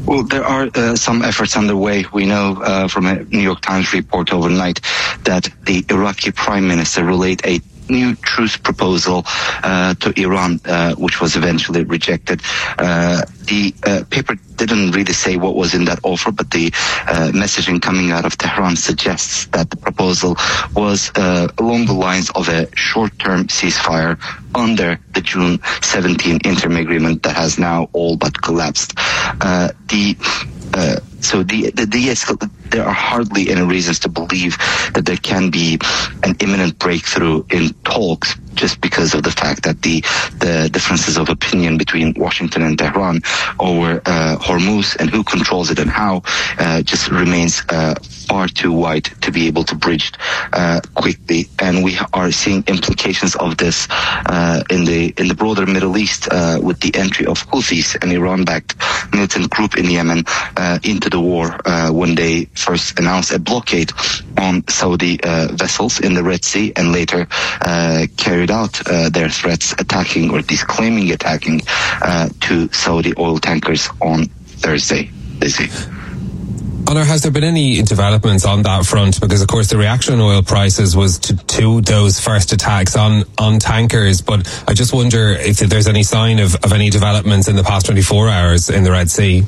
Well, there are some efforts underway. We know from a New York Times report overnight that the Iraqi Prime Minister relayed a new truce proposal to Iran, which was eventually rejected. The paper didn't really say what was in that offer, but the messaging coming out of Tehran suggests that the proposal was along the lines of a short-term ceasefire under the June 17 interim agreement that has now all but collapsed. There are hardly any reasons to believe that there can be an imminent breakthrough in talks, just because of the fact that the differences of opinion between Washington and Tehran over Hormuz and who controls it and how just remains far too wide to be able to bridge quickly. And we are seeing implications of this in the broader Middle East with the entry of Houthis, an Iran-backed militant group in Yemen, into the war when they first announced a blockade on Saudi vessels in the Red Sea and later carried out their threats attacking or disclaiming attacking to Saudi oil tankers on Thursday. Honor, has there been any developments on that front? Because, of course, the reaction on oil prices was to those first attacks on tankers. But I just wonder if there's any sign of any developments in the past 24 hours in the Red Sea.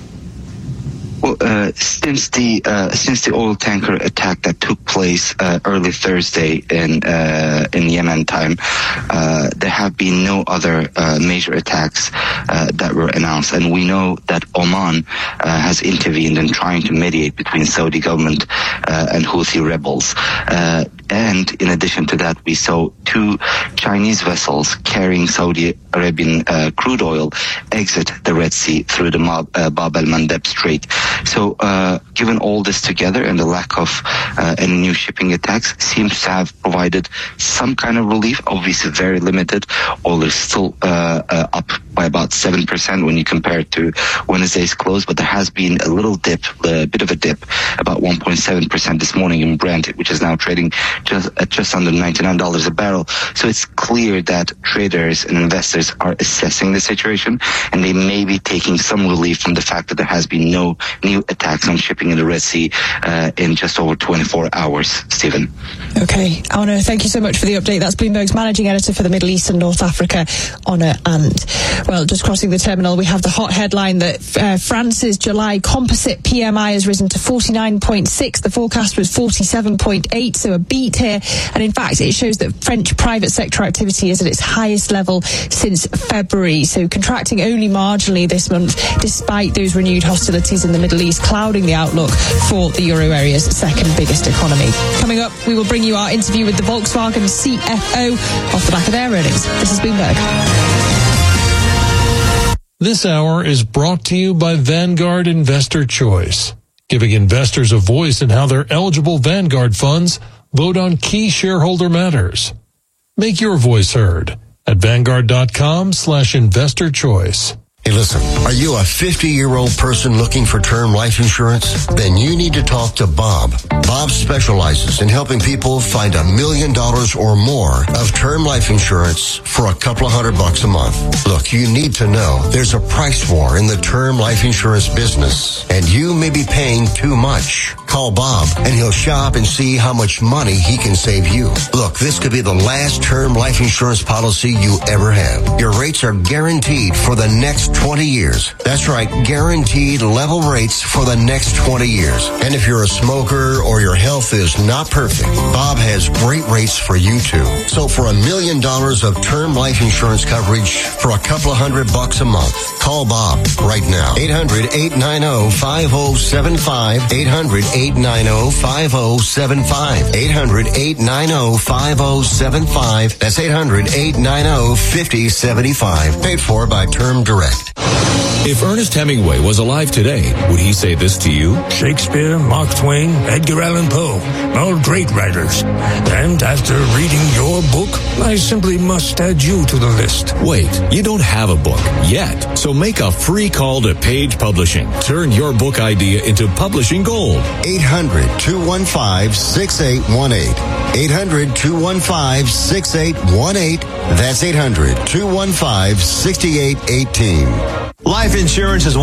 Well, since the oil tanker attack that took place early Thursday in Yemen time, there have been no other major attacks that were announced, and we know that Oman has intervened in trying to mediate between Saudi government and Houthi rebels. And in addition to that, we saw 2 Chinese vessels carrying Saudi Arabian crude oil exit the Red Sea through the Bab el-Mandeb Strait. So given all this together and the lack of any new shipping attacks seems to have provided some kind of relief, obviously very limited. Oil is still up by about 7% when you compare it to Wednesday's close, but there has been a little dip, a bit of a dip, about 1.7% this morning in Brent, which is now trading just under $99 a barrel. So it's clear that traders and investors are assessing the situation, and they may be taking some relief from the fact that there has been no new attacks on shipping in the Red Sea in just over 24 hours. Stephen. Okay, Honor, thank you so much for the update. That's Bloomberg's managing editor for the Middle East and North Africa, Honor Ant. Well, just crossing the terminal, we have the hot headline that France's July composite PMI has risen to 49.6. The forecast was 47.8, so a beat here. And in fact, it shows that French private sector activity is at its highest level since February, so contracting only marginally this month, despite those renewed hostilities in the Middle East clouding the outlook for the euro area's second biggest economy. Coming up, we will bring you our interview with the Volkswagen CFO off the back of their earnings. This is Bloomberg. This hour is brought to you by Vanguard Investor Choice, giving investors a voice in how their eligible Vanguard funds vote on key shareholder matters. Make your voice heard at Vanguard.com/investor choice. Hey, listen, are you a 50-year-old person looking for term life insurance? Then you need to talk to Bob. Bob specializes in helping people find $1 million or more of term life insurance for a couple of $100 a month. Look, you need to know there's a price war in the term life insurance business, and you may be paying too much. Call Bob, and he'll shop and see how much money he can save you. Look, this could be the last term life insurance policy you ever have. Your rates are guaranteed for the next 20 years. That's right, guaranteed level rates for the next 20 years. And if you're a smoker or your health is not perfect, Bob has great rates for you too. So for $1 million of term life insurance coverage for a couple of $100 a month, call Bob right now. 800-890-5075. 800-890-5075. 800-890-5075. That's 800-890-5075. Paid for by Term Direct. If Ernest Hemingway was alive today, would he say this to you? Shakespeare, Mark Twain, Edgar Allan Poe, all great writers. And after reading your book, I simply must add you to the list. Wait, you don't have a book yet, so make a free call to Page Publishing. Turn your book idea into publishing gold. 800-215-6818. 800-215-6818. That's 800-215-6818. Life insurance is